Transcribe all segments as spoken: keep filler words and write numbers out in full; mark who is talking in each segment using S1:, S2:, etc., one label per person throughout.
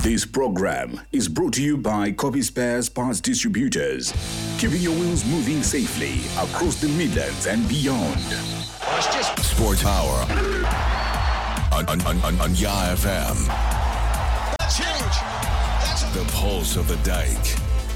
S1: This program is brought to you by Copy Spares Parts Distributors, keeping your wheels moving safely across the Midlands and beyond.
S2: Sports Power on, on, on, on, on Ya F M.
S3: That's huge. That's
S2: The pulse of the Dyke.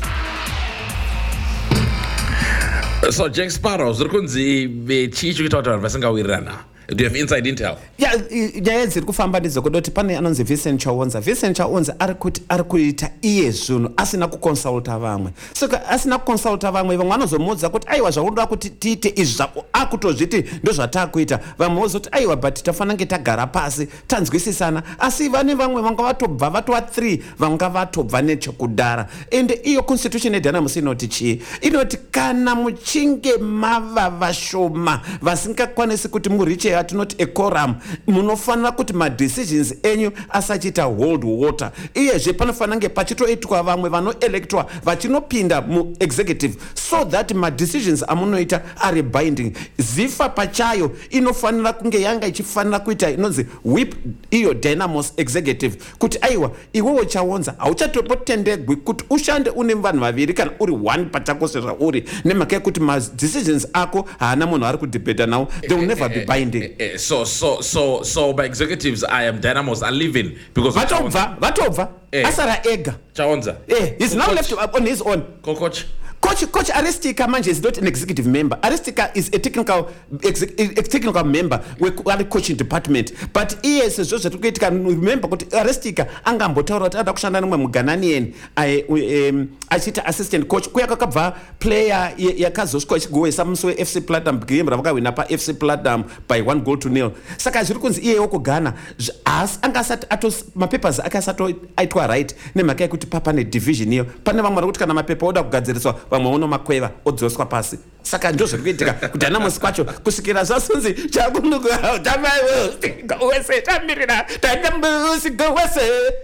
S4: So Jack Sparrow, zirikunzi bechichi kuita kuti vanhu vasingawirirana. Do you have inside intel?
S5: Yeah, nyaya dziri kufamba ndidzo kudoti pane anonzi Vincent Chaonza. Vincent Chaonza ari kuti ari kuita iye zvinhu asina kuconsulta vamwe. Saka asina kuconsulta vamwe vamwe vanozomudza kuti aiwa zvakunoda kuti tiite izvi zvako akutozviti ndozvatakuita. Vamwe vozoti aiwa but tafana nge tagara pasi tanzwisisana. Asi vane vamwe vanga vatobva vatwa three vanga vatobva nechokudara. And iyo constitution yeDynamos inoti chi? Inoti kana muchinge mava vashoma vasingakwanisi kuti muriche atinoti a quorum munofanira kuti ma decisions enyu asachita hold water iyezve panofanira nge pachitoitwa vamwe vanoelectwa vachinopinda mu executive so that ma decisions amunoita are binding. Zifa pachayo inofanira kunge yanga ichifanira kuita inonzi whip iyo Dynamos executive kuti aiwa iwewe Chaonza hauchatopotendegwi kuti ushande une vanhu vaviri kana uri one pachako sezva uri nemhaka yekuti ma decisions ako haana munhu ari kudebata nawo they will never be binding.
S4: Uh, so, so, so, so, by executives, I am Dynamos are leaving because of
S5: Vatobva, Vatobva,
S4: Eh.
S5: Asara Ega.
S4: Chaonza.
S5: Eh, he's now left on his own.
S4: Coach.
S5: Coach, Coach Aristika manje is not an executive member. Aristika is a technical, exec, a technical member with the coaching department. But he is a social can remember but Aristika angambotaura kuti ada kushanda nomwe mugananieni ai um, achita assistant coach kuyakakabva player yakazosvika ichigoisa musi we F C Platinum game ravakawina pa F C Platinum by one goal to nil. Saka zviri kunzi iyewo kugana as angasati atos mapapers akasato aitwa right nemhaka yekuti papa ne division iyo pane vamwe kuti kana mapepa oda kugadziriswa vamwe uno makweva odzoswa pasi. Saka ndo zviri kuitika kuti Dynamos kwacho kusvikira zvasunzi chakunduka tamaiwo gowese tamirira Dynamos gowese.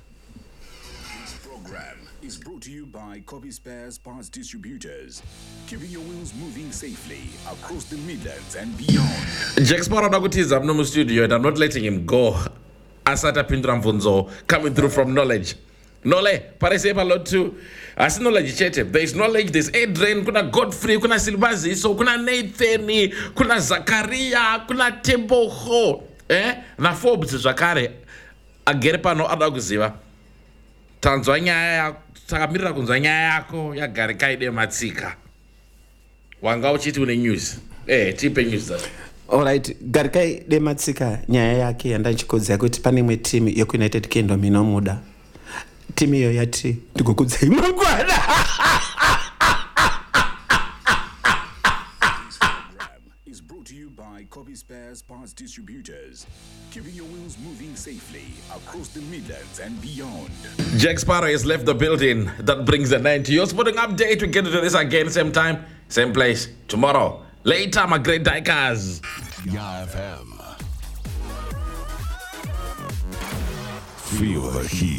S1: Program is brought to you by Copy Spares Parts Distributors, keeping your wheels moving safely across the Midlands and beyond.
S4: Jack Sparrow nakutiza muno mu studio and I'm not letting him go. Asata pindura mvunzo coming through from knowledge. Nole, parece lot to as knowledge chete. There is knowledge, there's Adrian, kuna Godfrey, kuna Silvazi, so kuna Nathan, kuna Zakaria, kuna Teboho. Eh? Na Forbes Zakare. Agerepa no adaguziva. Tanzania ya takamira kunzanya yako ya garikaide matsika. Wangao chitu une news. Eh, tipe news that.
S5: Alright, Garikai de Matsika nyaya yake yandanchikodzera kuti pane imwe team yeku United Kingdom inomuda. Team iyo yati ndikukudzai mangwana.
S1: Is brought to you by Copy Spares Parts Distributors, keeping your wheels moving safely across the Midlands and beyond.
S4: Jack Sparrow has left the building. That brings the nine to your sporting update. We get into this again, same time, same place, tomorrow. Later, my great Dykers.
S2: Ya F M. Feel the heat.